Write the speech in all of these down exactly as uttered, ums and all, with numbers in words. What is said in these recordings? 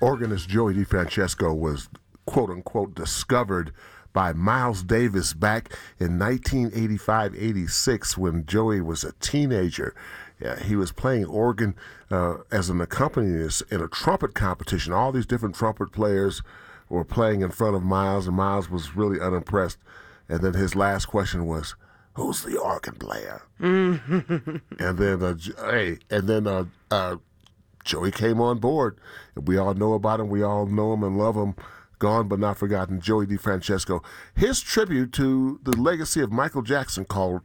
Organist Joey DeFrancesco was quote-unquote discovered by Miles Davis back in nineteen eighty-five eighty-six when Joey was a teenager. Yeah, he was playing organ uh, as an accompanist in a trumpet competition. All these different trumpet players were playing in front of Miles, and Miles was really unimpressed. And then his last question was, "Who's the organ player?" and then, uh, hey, and then uh, uh, Joey came on board. We all know about him. We all know him and love him. Gone but not forgotten, Joey DeFrancesco. His tribute to the legacy of Michael Jackson, called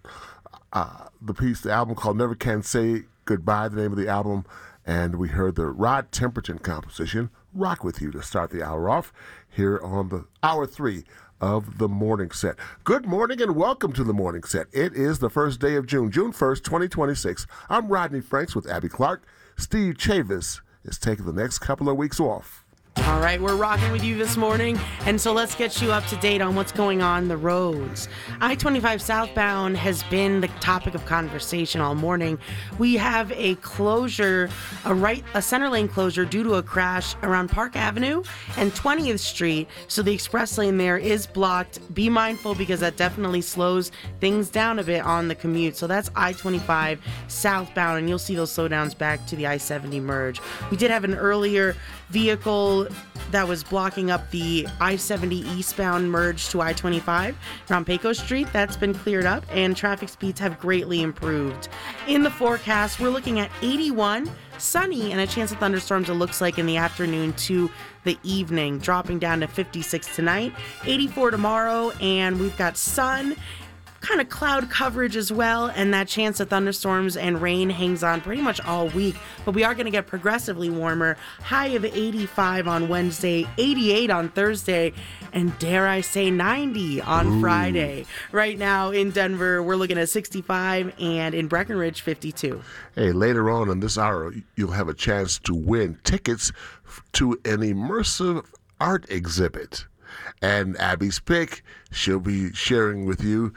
uh, the piece, the album called "Never Can Say Goodbye," the name of the album. And we heard the Rod Temperton composition, "Rock With You," to start the hour off here on the hour three of the Morning Set. Good morning and welcome to the Morning Set. It is the first day of June, June first, twenty twenty-six. I'm Rodney Franks with Abby Clark. Steve Chavis is taking the next couple of weeks off. All right, we're rocking with you this morning, and so let's get you up to date on what's going on the roads. I twenty-five southbound has been the topic of conversation all morning. We have a closure, a right, a center lane closure due to a crash around Park Avenue and twentieth Street, so the express lane there is blocked. Be mindful because that definitely slows things down a bit on the commute. So that's I twenty-five southbound, and you'll see those slowdowns back to the I seventy merge. We did have an earlier vehicle that was blocking up the I seventy eastbound merge to I twenty-five around Pecos Street. That's been cleared up, and traffic speeds have greatly improved. In the forecast, we're looking at eighty-one, sunny, and a chance of thunderstorms, it looks like, in the afternoon to the evening, dropping down to fifty-six tonight, eighty-four tomorrow, and we've got sun, kind of cloud coverage as well, and that chance of thunderstorms and rain hangs on pretty much all week. But we are going to get progressively warmer. High of eighty-five on Wednesday, eighty-eight on Thursday, and dare I say ninety on Ooh. Friday. Right now in Denver, we're looking at sixty-five, and in Breckenridge, fifty-two. Hey, later on in this hour, you'll have a chance to win tickets to an immersive art exhibit. And Abby's pick, she'll be sharing with you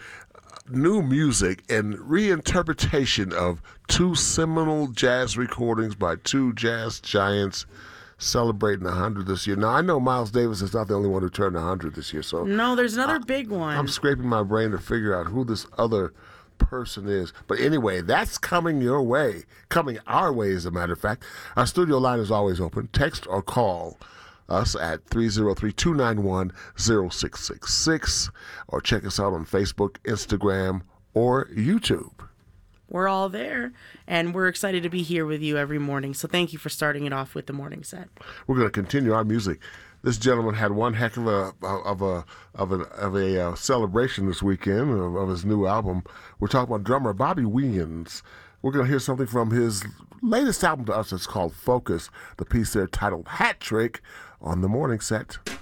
new music and reinterpretation of two seminal jazz recordings by two jazz giants celebrating one hundred this year. Now, I know Miles Davis is not the only one who turned one hundred this year. So no, there's another I, big one. I'm scraping my brain to figure out who this other person is. But anyway, that's coming your way, coming our way, as a matter of fact. Our studio line is always open. Text or call us at three oh three, two nine one, oh six six six, or check us out on Facebook, Instagram, or YouTube. We're all there, and we're excited to be here with you every morning. So thank you for starting it off with the Morning Set. We're going to continue our music. This gentleman had one heck of a of a of a of a uh, celebration this weekend of, of his new album. We're talking about drummer Bobby Wiggins. We're going to hear something from his latest album to us. It's called Focus. The piece there titled Hat Trick on the Morning Set.